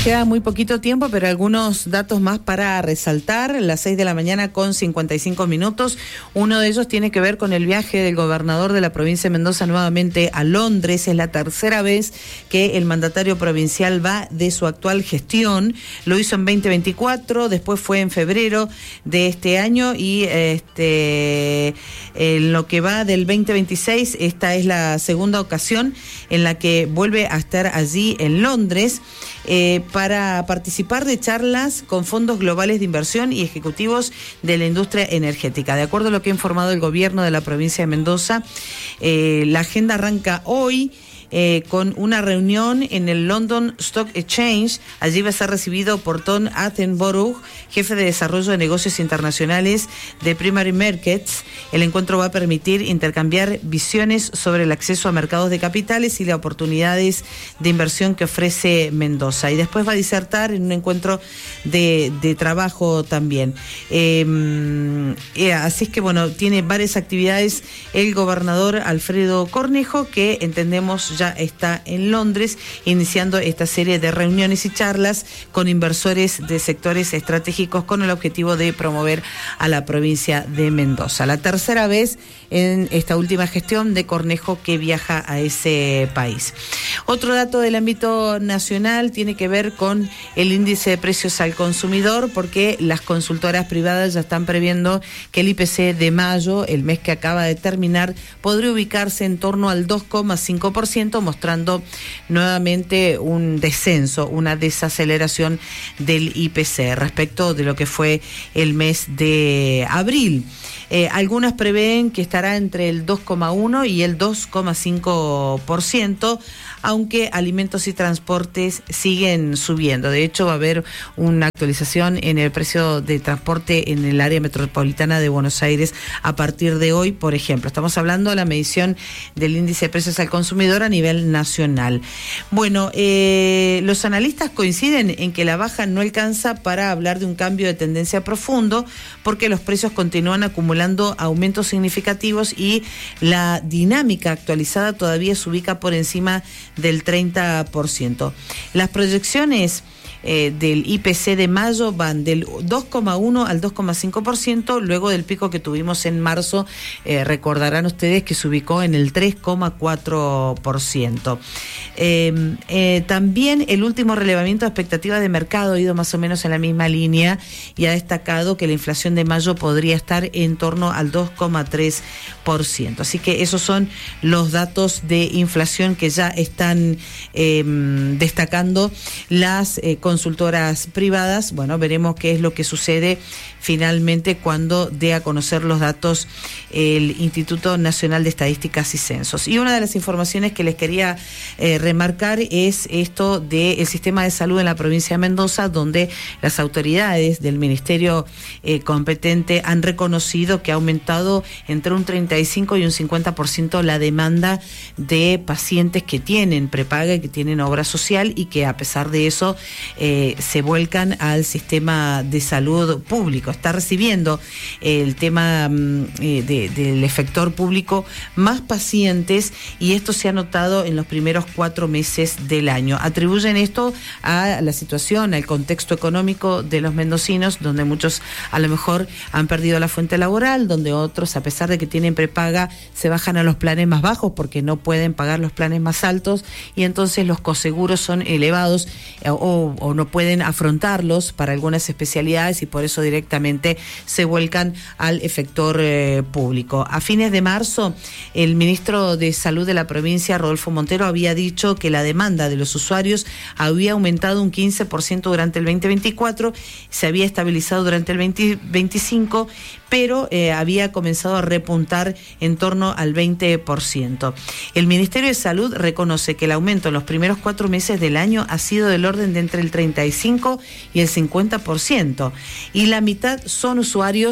Queda muy poquito tiempo, pero algunos datos más para resaltar. Las 6 de la mañana con 55 minutos. Uno de ellos tiene que ver con el viaje del gobernador de la provincia de Mendoza nuevamente a Londres. Es la tercera vez que el mandatario provincial va de su actual gestión. Lo hizo en 2024, después fue en febrero de este año y en lo que va del 2026, esta es la segunda ocasión en la que vuelve a estar allí en Londres. Para participar de charlas con fondos globales de inversión y ejecutivos de la industria energética. De acuerdo a lo que ha informado el gobierno de la provincia de Mendoza, la agenda arranca hoy con una reunión en el London Stock Exchange. Allí va a ser recibido por Tom Attenborough, jefe de desarrollo de negocios internacionales de Primary Markets. El encuentro va a permitir intercambiar visiones sobre el acceso a mercados de capitales y las oportunidades de inversión que ofrece Mendoza. Y después va a disertar en un encuentro de trabajo también. Así es que, bueno, tiene varias actividades el gobernador Alfredo Cornejo, que entendemos ya está en Londres, iniciando esta serie de reuniones y charlas con inversores de sectores estratégicos con el objetivo de promover a la provincia de Mendoza. La tercera vez en esta última gestión de Cornejo que viaja a ese país. Otro dato del ámbito nacional tiene que ver con el índice de precios al consumidor, porque las consultoras privadas ya están previendo que el IPC de mayo, el mes que acaba de terminar, podría ubicarse en torno al 2,5%, mostrando nuevamente un descenso, una desaceleración del IPC respecto de lo que fue el mes de abril. Algunas prevén que estará entre el 2,1 y el 2,5%, aunque alimentos y transportes siguen subiendo. De hecho, va a haber una actualización en el precio de transporte en el área metropolitana de Buenos Aires a partir de hoy, por ejemplo. Estamos hablando de la medición del índice de precios al consumidor a nivel nacional. Bueno, los analistas coinciden en que la baja no alcanza para hablar de un cambio de tendencia profundo, porque los precios continúan acumulando aumentos significativos y la dinámica actualizada todavía se ubica por encima del 30%. Las proyecciones del IPC de mayo van del 2,1 al 2,5%, luego del pico que tuvimos en marzo, recordarán ustedes que se ubicó en el 3,4%. También el último relevamiento de expectativas de mercado ha ido más o menos en la misma línea y ha destacado que la inflación de mayo podría estar en torno al 2,3%. Así que esos son los datos de inflación que ya están destacando las consultoras privadas. Bueno, veremos qué es lo que sucede finalmente cuando dé a conocer los datos el Instituto Nacional de Estadísticas y Censos. Y una de las informaciones que les quería remarcar es esto del sistema de salud en la provincia de Mendoza, donde las autoridades del ministerio competente han reconocido que ha aumentado entre un 35 y un 50% la demanda de pacientes que tienen prepaga y que tienen obra social y que a pesar de eso se vuelcan al sistema de salud público. Está recibiendo el tema del efector público más pacientes, y esto se ha notado en los primeros 4 meses del año. Atribuyen esto a la situación, al contexto económico de los mendocinos, donde muchos a lo mejor han perdido la fuente laboral, donde otros, a pesar de que tienen prepaga, se bajan a los planes más bajos porque no pueden pagar los planes más altos, y entonces los coseguros son elevados o no pueden afrontarlos para algunas especialidades, y por eso directamente se vuelcan al efector público. A fines de marzo, el ministro de Salud de la provincia, Rodolfo Montero, había dicho que la demanda de los usuarios había aumentado un 15% durante el 2024, se había estabilizado durante el 2025, pero había comenzado a repuntar en torno al 20%. El Ministerio de Salud reconoce que el aumento en los primeros 4 meses del año ha sido del orden de entre el 35 y el 50%, y la mitad son usuarios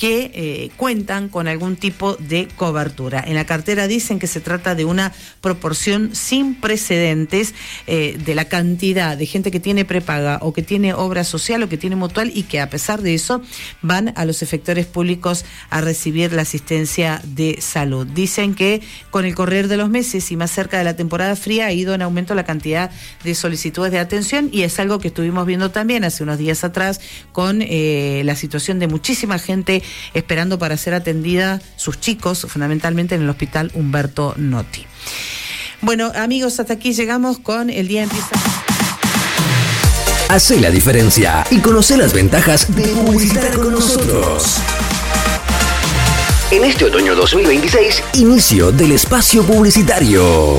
que cuentan con algún tipo de cobertura. En la cartera dicen que se trata de una proporción sin precedentes de la cantidad de gente que tiene prepaga o que tiene obra social o que tiene mutual y que a pesar de eso van a los efectores públicos a recibir la asistencia de salud. Dicen que con el correr de los meses y más cerca de la temporada fría ha ido en aumento la cantidad de solicitudes de atención y es algo que estuvimos viendo también hace unos días atrás con la situación de muchísima gente esperando para ser atendida, sus chicos, fundamentalmente en el hospital Humberto Notti. Bueno, amigos, hasta aquí llegamos con El Día Empieza. Hacé la diferencia y conoce las ventajas de publicitar con nosotros. En este otoño 2026, inicio del espacio publicitario.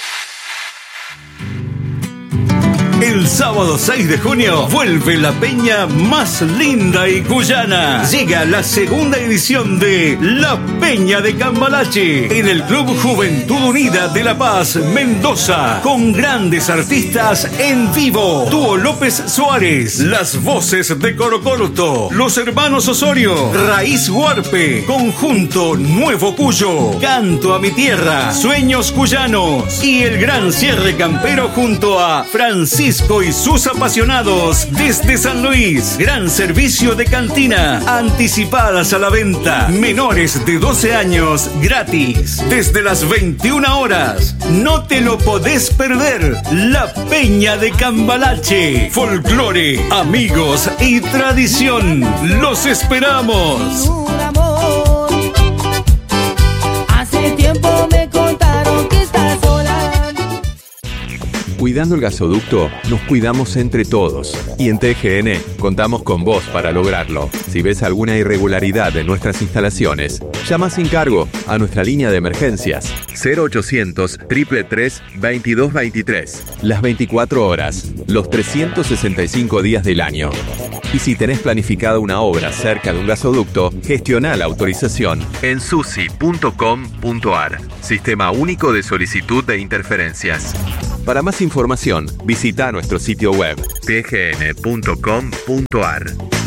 El sábado 6 de junio vuelve la peña más linda y cuyana. Llega la segunda edición de La Peña de Cambalache en el Club Juventud Unida de La Paz, Mendoza, con grandes artistas en vivo. Dúo López Suárez, las voces de Coro Corto, los hermanos Osorio, Raíz Huarpe, Conjunto Nuevo Cuyo, Canto a mi Tierra, Sueños Cuyanos y el gran cierre campero junto a Francisco y sus apasionados desde San Luis. Gran servicio de cantina, anticipadas a la venta, menores de 12 años gratis, desde las 21 horas. No te lo podés perder. La Peña de Cambalache, folclore, amigos y tradición. Los esperamos. Hace tiempo me contaron que estás sola. Cuidando el gasoducto, nos cuidamos entre todos. Y en TGN contamos con vos para lograrlo. Si ves alguna irregularidad en nuestras instalaciones, llama sin cargo a nuestra línea de emergencias 0800 333 2223. Las 24 horas, los 365 días del año. Y si tenés planificada una obra cerca de un gasoducto, gestiona la autorización en susi.com.ar. Sistema Único de Solicitud de Interferencias. Para más información, visita nuestro sitio web tgn.com.ar.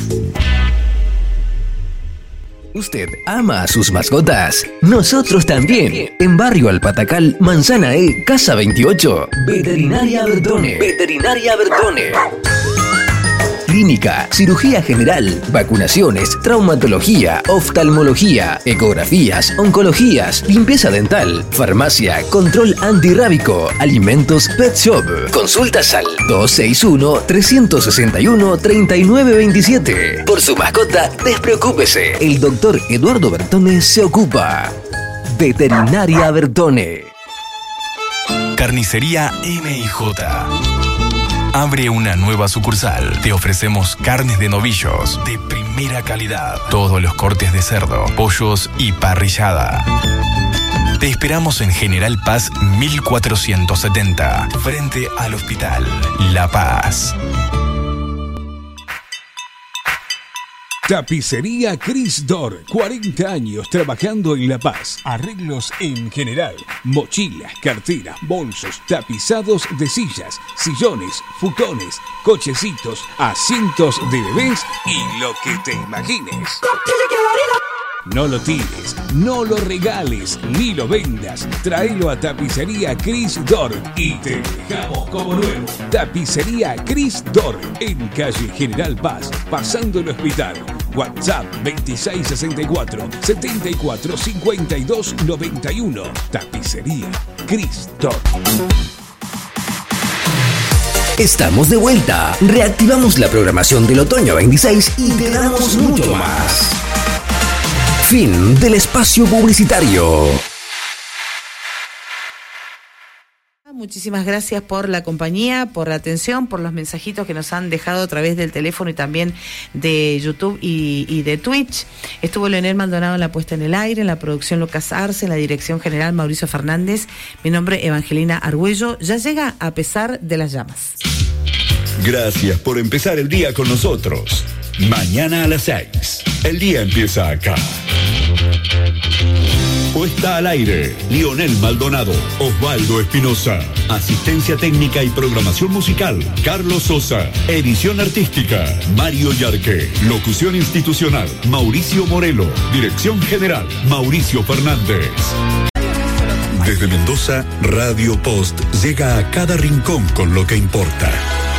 ¿Usted ama a sus mascotas? Nosotros también. En Barrio Alpatacal, Manzana E, Casa 28. Veterinaria Bertone. Veterinaria Bertone. Clínica, cirugía general, vacunaciones, traumatología, oftalmología, ecografías, oncologías, limpieza dental, farmacia, control antirrábico, alimentos, pet shop. Consultas al 261-361-3927. Por su mascota, despreocúpese. El doctor Eduardo Bertone se ocupa. Veterinaria Bertone. Carnicería M&J. Abre una nueva sucursal. Te ofrecemos carnes de novillos de primera calidad. Todos los cortes de cerdo, pollos y parrillada. Te esperamos en General Paz 1470, frente al Hospital La Paz. Tapicería Cris Dor, 40 años trabajando en La Paz. Arreglos en general, mochilas, carteras, bolsos, tapizados de sillas, sillones, futones, cochecitos, asientos de bebés y lo que te imagines. No lo tires, no lo regales, ni lo vendas. Tráelo a Tapicería Cris Dor y te dejamos como nuevo. Tapicería Cris Dor, en calle General Paz, pasando el hospital. WhatsApp 2664-745291. Tapicería Cris Dor. Estamos de vuelta. Reactivamos la programación del otoño 26 y te damos mucho más. Fin del espacio publicitario. Muchísimas gracias por la compañía, por la atención, por los mensajitos que nos han dejado a través del teléfono y también de YouTube y de Twitch. Estuvo Leonel Maldonado en la puesta en el aire, en la producción Lucas Arce, en la dirección general Mauricio Fernández. Mi nombre Evangelina Argüello. Ya llega A pesar de las llamas. Gracias por empezar el día con nosotros. Mañana a las 6. El día empieza acá. Puesta al aire, Lionel Maldonado, Osvaldo Espinosa. Asistencia técnica y programación musical, Carlos Sosa. Edición artística, Mario Yarque. Locución institucional, Mauricio Morelo. Dirección general, Mauricio Fernández. Desde Mendoza, Radio Post llega a cada rincón con lo que importa.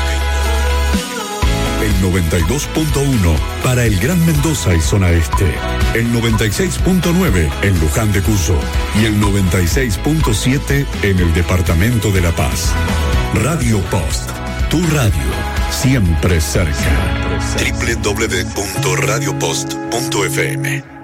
El 92.1 para el Gran Mendoza y zona este. El 96.9 en Luján de Cuyo. Y el 96.7 en el departamento de La Paz. Radio Post, tu radio, siempre cerca. www.radiopost.fm